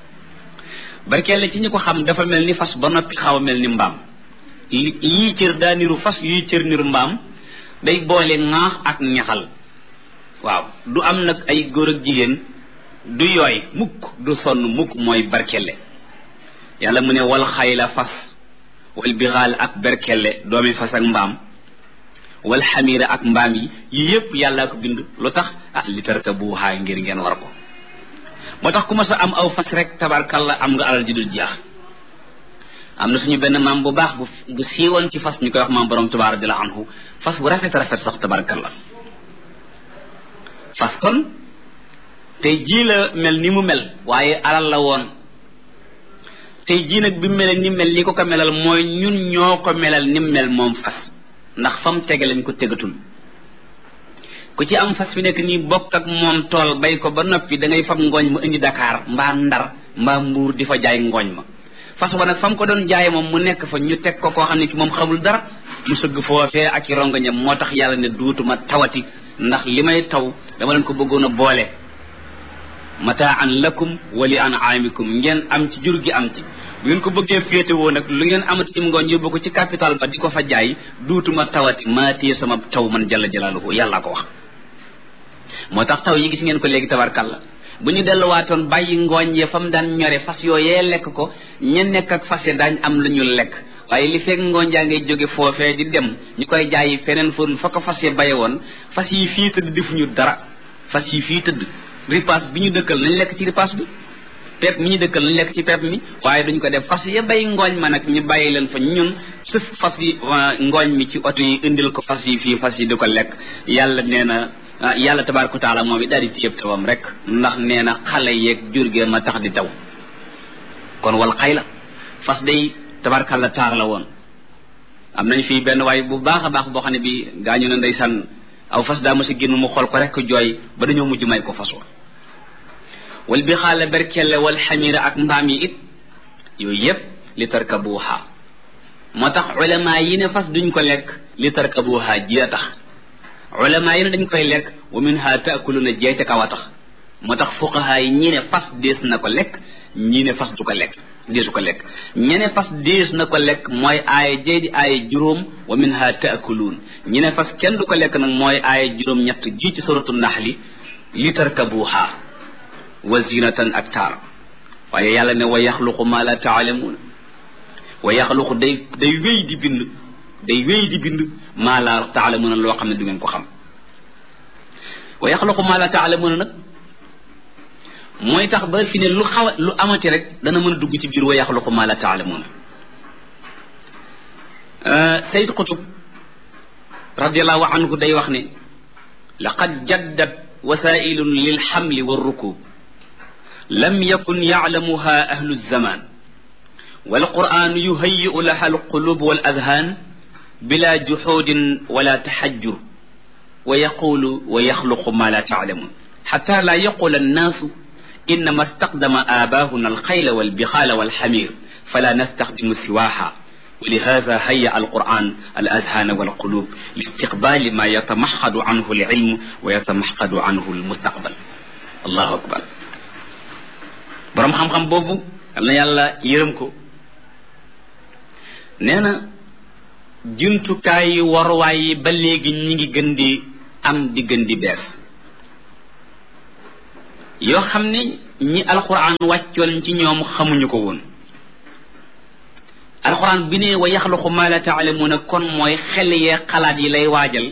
barkelle ci ñi ko xam dafa mel ni fas ba noppi xaw a mel ni mbaam yii cër daa niru fas yii cër niru mbaam day boole ŋaax ak ñaxal waaw du am nag ay góor ak jigéen du yooy mukk du sonn mukk mooy barkelle yàlla mu ne wal xayla fas wal bixaal ak berkelle doomi fas ak mbaam wal xamiira ak mbaam yi yi yépp yàlla ko bind lu tax ah li tarkabuha ngir ngeen war ko moo tax ku ma sa am aw fas rek tabarkalla am nga alal ji dul jeex am na suñu benn maam bu baax bu bu siiwoon ci fas ñu koy wax maam borom Tuubaa radiyallaahu anhu fas bu rafet rafet sax tabarkalla fas kon tey jii la mel ni mu mel waaye alal la woon tey jii nag bi mu mel ni mel li ko ko melal mooy ñun ñoo ko melal ni mu mel moom fas ndax fam tege lañ ko tegatul ku ci am fas fi nekk nii bokk ak moom tool bay ko ba noppi da ngay fam ngooñ ma indi Dakar mbaa Ndar mbaa Mbuur di fa jaay ngooñ ma fas wa nag fam ko doon jaay moom mu nekk fa ñu teg ko koo xam ne ki moom xamul dara mu sëgg foofee ak i rongoñam moo tax yàlla ne duutuma tawati ndax li may taw dama leen ko bëggoon a boole mataan lakum wa li an'amikum ngeen am ci jur gi am ci bu ngeen ko bëggee féetewoo nag lu ngeen amati ci ngooñ yóbbu ko ci capital ba di ko fa jaay duutuma tawati maa téye sama taw man jalla jalaaluhu yàllaa ko wax moo tax taw yi gis ngeen ko léegi tabarkalla bu ñu delluwaatoon bàyyi ngooñ ya fa mu daan ñore fas yooyee lekk ko ña nekk ak fas ya daañ am lu ñu lekk waaye li fekk ngooñ jaa ngay jóge foofee di dem ñu koy jaayi feneen fu fa ko fas ya baye woon fas yi fii tëdd defuñu dara fas yi fii tëdd ripaas bi ñu dëkkal nañ lekk ci ripaas bi pepp mi ñu dëkkal nañ lekk ci pepp mi waaye duñ ko def fas ya bay ngooñ ma nag ñu bàyyi leen fa ñun sëf fas yi ngooñ mi ci oto yi indil ko fas yi fii fas yi di ko lekk yàlla nee na yàlla tabaaraka wa taala moom it daal di téyeb tawam rek ndax nee na xale yeeg jur gi ma tax di taw kon wal xayla fas day tabaarkalla taar la woon am nañ fii benn waay bu baax a baax boo xam ne bi gaañu na ndeysaan aw fas daa mos a génn mu xool ko rek jooy ba dañoo mujj may ko fas wa wal bi xaala berkelle wal xamira ak mbaam yi it yooyu yëpp li tarkabuha moo tax ulama yi ne fas duñ ko lekk li tarkabuha ji a tax ulama yi ne dañ koy lekk wa minha taakuluna jee ca kaw a tax moo tax fuqaha yi ñi ne fas dees na ko lekk ñi ne fas du ko lekk deesu ko lekk ñi ne fas dees na ko lekk mooy aaya jee di aaya juróom wa minha taakuluun ñi ne fas kenn du ko lekk nag mooy aaya juróom ñett ji ci suratu naxli li tarkabuha wa zinatan ak taar waaye yàlla ne wa yaxluqu ma la taalamuuna wa yaxluqu day day wéy di bind day wéy di bind maa la taalamuuna loo xam ne du ngeen ko xam wa yaxluqu maa la taalamuuna nag mooy tax ba fi ne lu xaw lu amati rek dana mën a dugg ci biir wa yaxluqu maa la taalamuuna Sayyid Qutb radiallahu anhu day wax ne laqad jaddat wasailun lil xamli wa rukub lam yakun yaclamuha ahlu zaman walquran yuhayiu laha alqulub wal adhan bila juxudin wala taxajjur wa yaqulu wa yaxluqu ma la taalamun xata la yaqul annaasu innama staqdama aabahuna alxayla walbixaala walxamir fala nastaxdimu siwaha ولهذا هيأ القرآن الأذهان والقلوب لاستقبال ما يتمحض عنه العلم ويتمحض عنه المستقبل الله أكبر borom xam-xam boobu yal na yàlla yërëm ko nee na jumtukaay yi waruwaay yi ba léegi ñi ngi gën di am di gën di bees yoo xam ne ñi alquran wàccoon ci ñoom xamuñu ko woon alquran bi ne wa yaxluqu ma la taalamuuna kon mooy xel yee xalaat yi lay waajal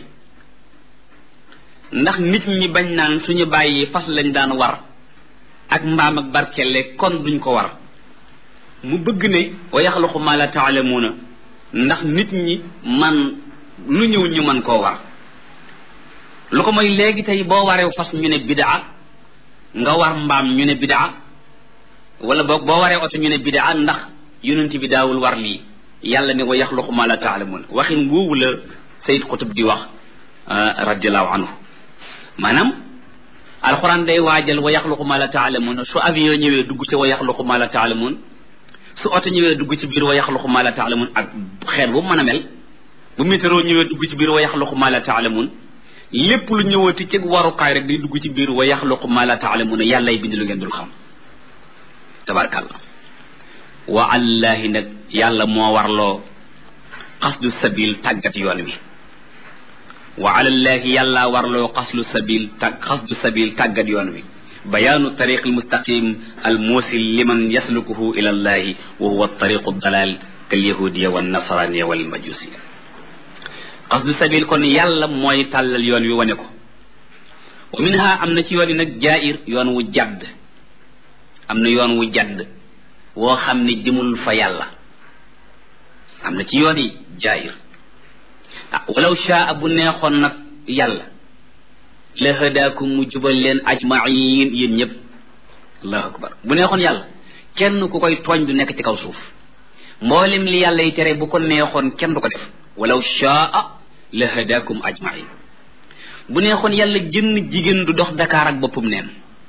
ndax nit ñi bañ naan suñu bàyyi fas lañ daan war ak mbaam ak barkelle kon duñ ko war mu bëgg ne wa yaxluqu ma la taalamuuna ndax nit ñi man lu ñëw ñu man koo war lu ko mooy léegi tey boo wareew fas ñu ne bidaa nga war mbaam ñu ne bidaa wala boog boo waree oto ñu ne bidaa ndax yonent bi daawul war lii yàlla ne wa yaxluqu ma la taalamuuna waxin woowu la Sayyid Qutb di wax radiallahu anhu maanaam alquran day waajal wa yaxluqu ma la taalamuun su avion ñëwee dugg ci wa yaxluqu ma la taalamuun su oto ñëwee dugg ci biir wa yaxluqu ma la taalamuun ak xeet bu mën a mel bu météo ñëwee dugg ci biir wa yaxluqu ma la taalamuun lépp lu ñëwati ci warukaay rek day dugg ci biir wa yaxluqu ma la taalamuun yàllay bind lu ngeen dul xam tabaarakallah wa allahi nag yàlla moo warloo qasdu sabil tàggat yoon wi wa alallahi yàlla warloo xaslu sabil tag xasdu sabil tàggat yoon wi bayaanu tariq almustaqim almusil liman yaslukuhu ila allahi wa huwa tariqu dalal kalyahudiya wannasraniya walmajusiya qasdu sabil kon yàlla mooy tàllal yoon wi wane ko wa minha am na ci yoon yi nag jaa'ir yoon wu jadd am na yoon wu jadd woo xam ne jëmul fa yàlla am na ci yoon yi jaa'ir ah walaw shaa bu neexoon nag yàlla la hadaakum mu jubal leen ajmain yéen ñëpp allahu akbar bu neexoon yàlla kenn ku koy tooñ du nekk ci kaw suuf mboolem li yàlla yi tere bu ko neexoon kenn du ko def walaw shaa la hadaakum ajmain bu neexoon yàlla jënn jigéen du dox Dakar ak boppam neen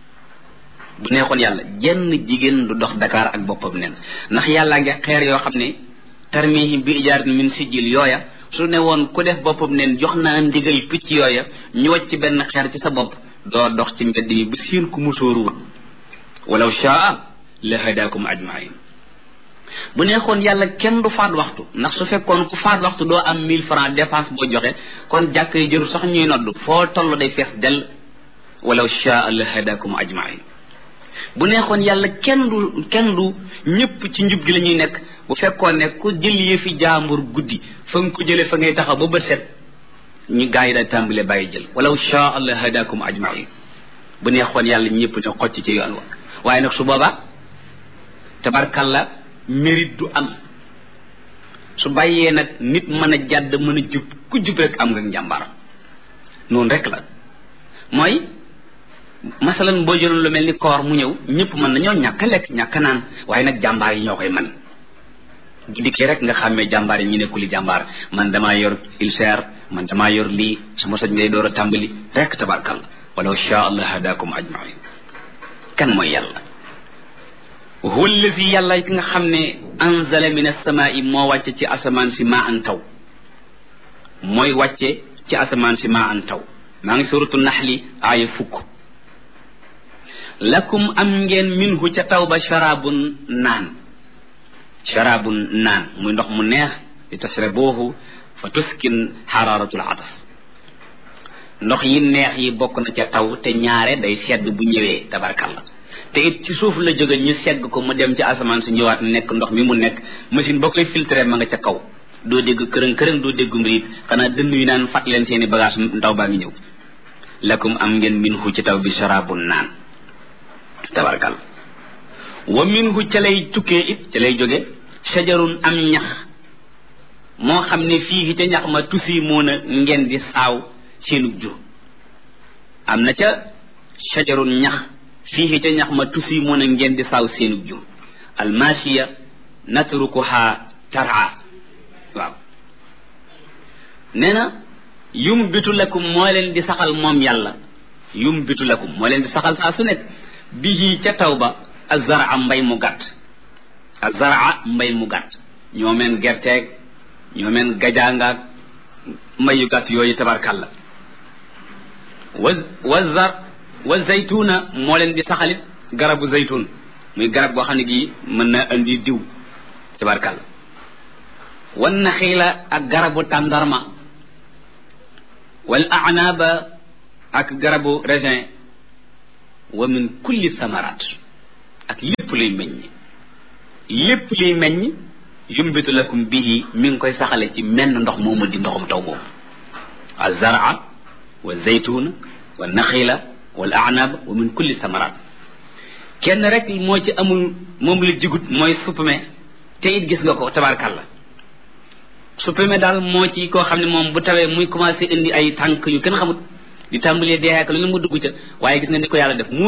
bu neexoon yàlla jenn jigéen du dox Dakar ak boppam neen ndax yàllaa ngi xeer yoo xam ne tarmihim bi ijaaratin min sijil yooya su ne woon ku def boppam neen jox naa ndigal picc yooya ñu wacc benn xeer ci sa bopp doo dox ci mbedd mi bu siin ku musóoruwul walaw shaa la hadaakum ajmain bu neexoon yàlla kenn du faat waxtu ndax su fekkoon ku faat waxtu doo am mille francs dépense boo joxe kon jàkk yi jëru sax ñuy noddu foo toll day fees dell walaw shaa la hadaakum ajmain bu neexoon yàlla kenn du kenn du ñëpp ci njub gi la ñuy nekk bu fekkoon ne ku jël yëfi jaambur guddi fa nga ko jële fa ngay taxaw ba bët set ñu gaa yi daal tàmbale bàyyi jël walaw shaa allah hadakum ajmain bu neexoon yàlla ñëpp ne xocc ci yoon wa waaye nag su boobaa tabarkalla mérite du am su bàyyee nag nit mën a jàdd mën a jub ku jub rek am nga njàmbaar noonu rek la mooy masalan boo jëloon lu mel ni koor mu ñëw ñëpp mën nañoo ñàkk a lekk ñàkk a naan waaye nag jàmbaar yi ñoo koy man bu dikkee rek nga xàmmee jàmbaar yi ñu nekkuli jàmbaar man damaa yor ulcère man damaa yor lii sama soj ngay door a tàmbali rek tabarkal walaw shaa allah hadakum ajmain kan mooy yàlla huwa allazi yàlla ki nga xam ne anzala min as-samaa'i moo wàcce ci asamaan si maa an taw mooy wàcce ci asamaan si maa an taw maa ngi suratu naxli aaya fukk lakum am ngeen minhu ca taw ba sharabun naan sharabun naan muy ndox mu neex li tashrabuhu fa tuskin xararatul atas ndox yi neex yi bokk na ca taw te ñaare day sedd bu ñëwee tabarkalla te it ci suuf la jóge ñu segg ko mu dem ci asamaan su ñëwaat nekk ndox mi mu nekk machine boo koy filtré ma nga ca kaw doo dégg kërëng kërëng doo dégg mbriit xanaa dënn yu naan fat leen seeni bagage ndaw baa ngi ñëw lakum am ngeen minhu ci taw bi sharabun naan tabarkal wa minhu ca lay tukkee it ca lay jóge shajarun am ñax moo xam ne fii ca ñax ma tusi moon a ngeen di saaw seenug jur am na ca shajarun ñax fii ca ñax ma tusi moon a ngeen di saaw seenug jur almasiya natrukuha tara waaw nee na yumbitu lakum moo leen di saxal moom yàlla yumbitu lakum moo leen di saxal saa su nekk bihi ca taw ba azara mbay mu gàtt azara mbay mu gàtt ñoo meen gerteeg ñoo meen gajaangaag mbay yu gàtt yooyu tabarkàlla wa wa zar wa zaytuna moo leen di saxalit garabu zaytun muy garab boo xam ne gii mën na andi diw tabarkàlla wan naxiila ak garabu tàndarma wal a'naba ak garabu raisin wa min kulli samarat ak lépp luy meññ lépp luy meññ yumbitu lakum bihi mi ngi koy saxale ci menn ndox moomu di ndoxum taw boobu azara wa zaytuna wa naxila wal a'nab wa min kulli samarat kenn rek moo ci amul moom la jigut mooy suppame te it gis nga ko tabarkalla suppame daal moo ci koo xam ne moom bu tawee muy commencé indi ay tànk yu kenn xamut di tàmbalee dee ak lu ne mu dugg ca waaye gis nga ni ko yàlla def